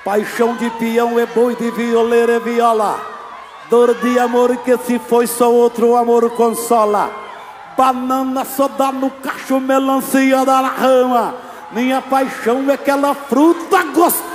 Paixão de peão é boi, de violeiro é viola. Dor de amor que se foi, só outro amor consola. Banana só dá no cacho, melancia dá na rama. Minha paixão é aquela fruta gostosa.